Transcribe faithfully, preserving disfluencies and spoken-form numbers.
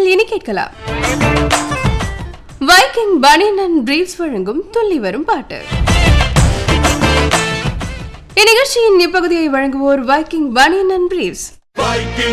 நிகழ்ச்சியில் இனி கேட்கலாம் வைக்கிங் பனியன் அண்ட் பிரீவ்ஸ் வழங்கும் துள்ளி வரும் பாட்டு. இந்நிகழ்ச்சியின் இப்பகுதியை வழங்குவோர் வைக்கிங் பனியன் அண்ட் பிரீவ்ஸ்.